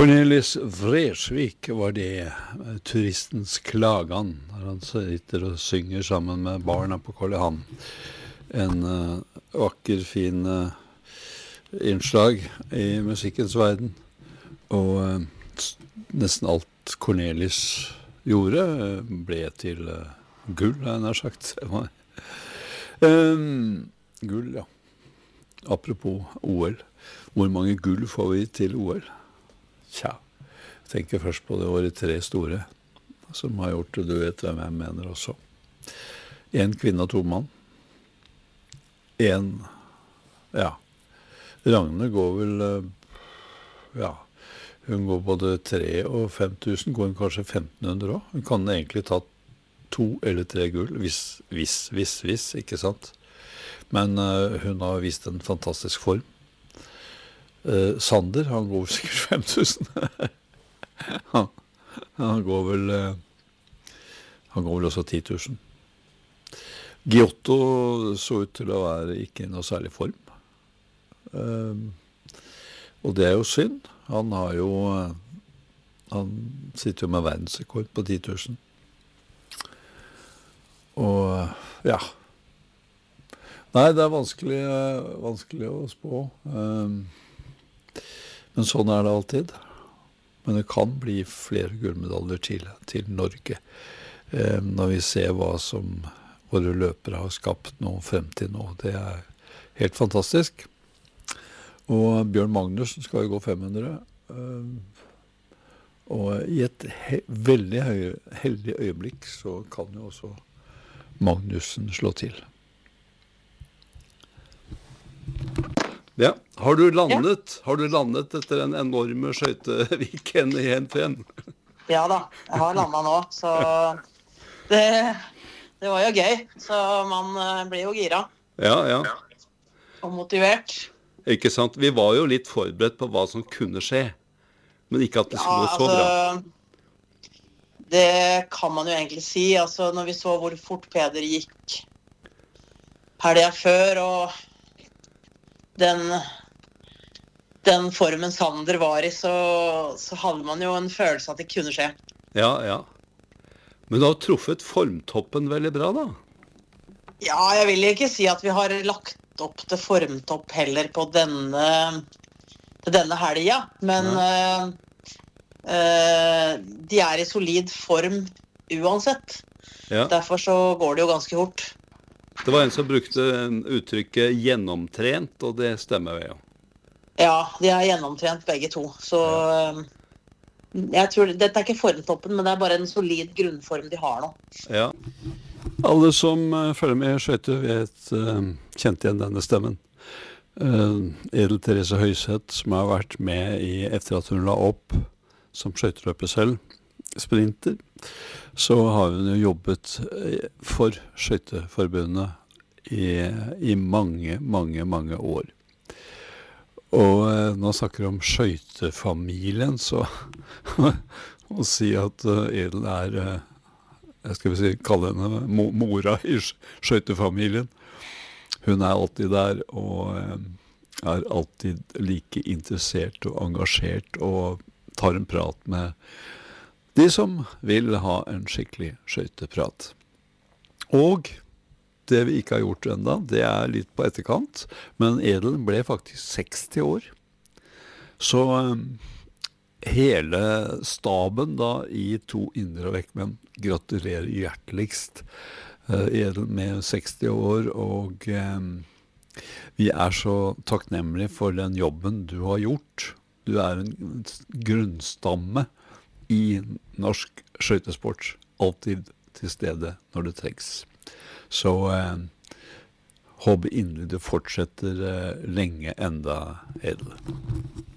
Cornelis Vreeswijk var det, turistens klagan, når han sitter og synger sammen med barna på Karl Johan. En vakker, fin innslag i musikkens verden. Og nesten alt Cornelis gjorde ble til gull, har jeg nær sagt. Gull, ja. Apropos OL. Hvor mange gull får vi til OL? Tja, jeg tenker først på det året 3 store, som har gjort det, du vet hvem jeg mener også. 1 kvinne og 2 mann. Ragne går vel, hun går både 3 og 5000, går hun kanskje 1500 også. Hun kan egentlig ta 2 eller 3 gull, hvis, ikke sant? Men hun har vist en fantastisk form. Sander, han går sikkert 5000. han går vel også 10 000. Giotto så ut til å være ikke i noe særlig form. Og det er jo synd. Han sitter jo med verdensrekord på 10 000. Og ja. Nei, det er vanskelig å spå. Men sånn er det alltid. Men det kan bli flere gullmedaljer til Norge. Når vi ser hva som våre løpere har skapt nå frem til nå. Det er helt fantastisk. Og Bjørn Magnussen skal jo gå 500. Og i et veldig heldig øyeblikk så kan jo også Magnussen slå til. Ja, har du landet etter en enorme skøyteweekend i NTN? Ja da, jeg har landet nå, så det var jo gøy, så man blir jo gira. Ja. Og motivert. Ikke sant? Vi var jo litt forberedt på hva som kunne skje, men ikke at det skulle gå så bra. Det kan man jo egentlig si, altså når vi så hvor fort Peder gikk helgen før, og den formen Sander var i, så hadde man jo en følelse at det kunne skje. Ja. Men du har truffet formtoppen veldig bra, da? Ja, jeg vil ikke si at vi har lagt opp til formtopp heller på denne helgen, men de er i solid form uansett. Ja. Derfor så går det jo ganske fort. Det var en som brukte uttrykket gjennomtrent, og det stemmer jo. Ja, de er gjennomtrent begge to. Så jeg tror, dette er ikke formtoppen, men det er bare en solid grunnform de har nå. Ja. Alle som følger med skøyter vet, kjente igjen denne stemmen. Edel Therese Høiseth, som har vært med etter at hun la opp som skøyteløper selv, sprinter, så har hun jo jobbet for Skøyteforbundet i mange år. Og når jeg snakker om skøytefamilien, så må si at Edel kalle henne mora i skøytefamilien. Hun er alltid der, og er alltid like interessert og engasjert, og tar en prat med de som vil ha en skikkelig skøyteprat. Og det vi ikke har gjort enda, det er litt på etterkant, men Edel ble faktisk 60 år. Så hele staben da i 2 indre og vektmenn gratulerer hjerteligst Edel med 60 år, og vi er så takknemlige for den jobben du har gjort. Du er en grunnstamme i norsk skøytesport, alltid til stede når det trengs. Så håper inderlig du fortsetter lenge enda, Edel.